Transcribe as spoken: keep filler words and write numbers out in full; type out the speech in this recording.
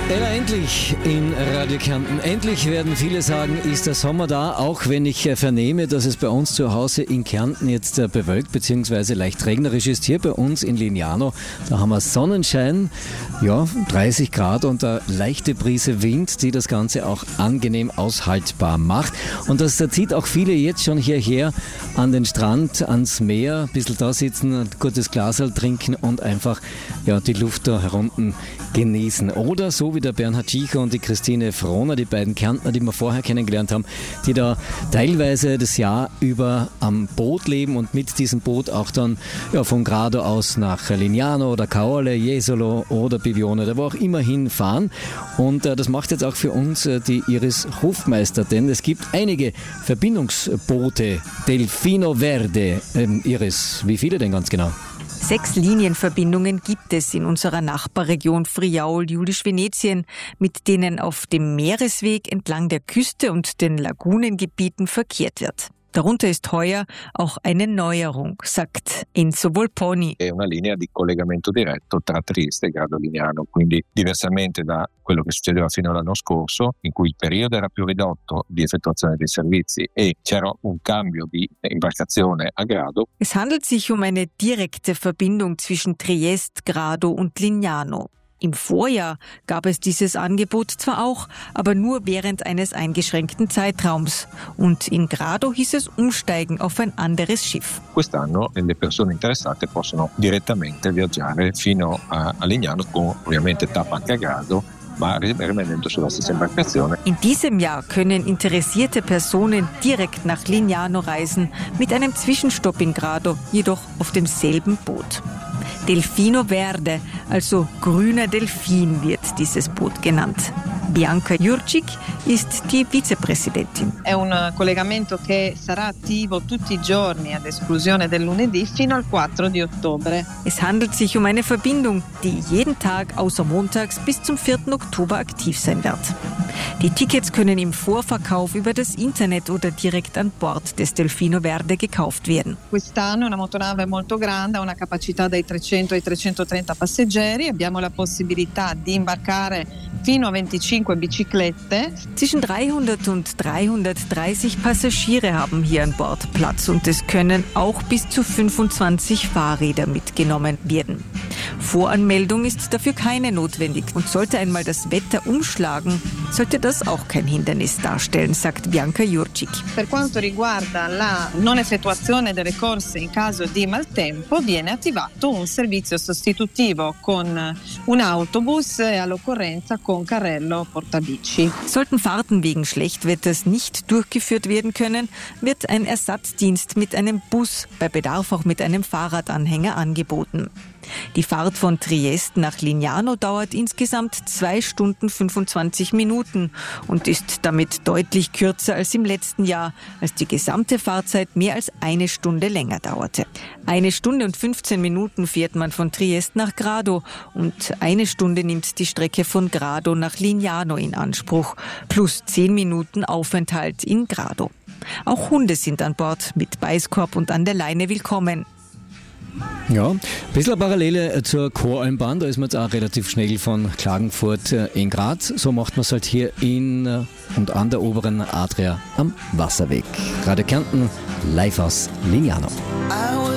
Ella, endlich in Radio Kärnten. Endlich werden viele sagen, ist der Sommer da, auch wenn ich vernehme, dass es bei uns zu Hause in Kärnten jetzt bewölkt bzw. leicht regnerisch ist. Hier bei uns in Lignano, da haben wir Sonnenschein, ja, dreißig Grad und eine leichte Brise Wind, die das Ganze auch angenehm aushaltbar macht. Und das zieht auch viele jetzt schon hierher an den Strand, ans Meer, ein bisschen da sitzen, ein gutes Glasl trinken und einfach ja, die Luft da herunten genießen. Oder so wie der Bernhard Tschicher und die Christine Frohner, die beiden Kärntner, die wir vorher kennengelernt haben, die da teilweise das Jahr über am Boot leben und mit diesem Boot auch dann ja, von Grado aus nach Lignano oder Caorle, Jesolo oder Bibione, da wo auch immer hinfahren. Und äh, das macht jetzt auch für uns äh, die Iris Hofmeister, denn es gibt einige Verbindungsboote. Delfino Verde. Ähm, Iris, wie viele denn ganz genau? Sechs Linienverbindungen gibt es in unserer Nachbarregion Friaul-Julisch-Venetien, mit denen auf dem Meeresweg entlang der Küste und den Lagunengebieten verkehrt wird. Darunter ist heuer auch eine Neuerung, sagt Enzo Volponi. È una linea di collegamento diretto tra Trieste e Grado Lignano, quindi diversamente da quello che succedeva fino all'anno scorso, in cui il periodo era più ridotto di effettuazione dei servizi e c'era un cambio di imbarcazione a Grado. Es handelt sich um eine direkte Verbindung zwischen Triest, Grado und Lignano. Im Vorjahr gab es dieses Angebot zwar auch, aber nur während eines eingeschränkten Zeitraums. Und in Grado hieß es umsteigen auf ein anderes Schiff. Quest'anno le persone interessate possono direttamente viaggiare fino a, a Lignano con ovviamente tappa anche a Grado, ma rimanendo sulla stessa imbarcazione. In diesem Jahr können interessierte Personen direkt nach Lignano reisen, mit einem Zwischenstopp in Grado, jedoch auf demselben Boot. Delfino Verde, also grüner Delfin wird dieses Boot genannt. Bianca Jurcic ist die Vizepräsidentin. È un collegamento che sarà attivo tutti i giorni ad esclusione del lunedì fino al quattro di ottobre. Es handelt sich um eine Verbindung, die jeden Tag außer montags bis zum vierten Oktober aktiv sein wird. Die Tickets können im Vorverkauf über das Internet oder direkt an Bord des Delfino Verde gekauft werden. Quest'anno è una motonave molto grande, ha una capacità dai trecento ai trecentotrenta passeggeri. Abbiamo la possibilità di imbarcare fino a venticinque biciclette. Zwischen dreihundert und dreihundertdreißig Passagiere haben hier an Bord Platz und es können auch bis zu fünfundzwanzig Fahrräder mitgenommen werden. Voranmeldung ist dafür keine notwendig und sollte einmal das Wetter umschlagen, sollte das auch kein Hindernis darstellen, sagt Bianca Jurcic. Per quanto riguarda la non effettuazione delle corse in caso di maltempo, viene attivato un servizio sostitutivo con un autobus e all'occorrenza con carrello portabici. Sollten Fahrten wegen Schlechtwetters nicht durchgeführt werden können, wird ein Ersatzdienst mit einem Bus, bei Bedarf auch mit einem Fahrradanhänger angeboten. Die Fahrt von Triest nach Lignano dauert insgesamt zwei Stunden fünfundzwanzig Minuten und ist damit deutlich kürzer als im letzten Jahr, als die gesamte Fahrzeit mehr als eine Stunde länger dauerte. Eine Stunde und fünfzehn Minuten fährt man von Triest nach Grado und eine Stunde nimmt die Strecke von Grado nach Lignano in Anspruch, plus zehn Minuten Aufenthalt in Grado. Auch Hunde sind an Bord mit Beißkorb und an der Leine willkommen. Ja, ein bisschen eine Parallele zur Choralmbahn, da ist man jetzt auch relativ schnell von Klagenfurt in Graz. So macht man es halt hier in und an der oberen Adria am Wasserweg. Radio Kärnten, live aus Lignano.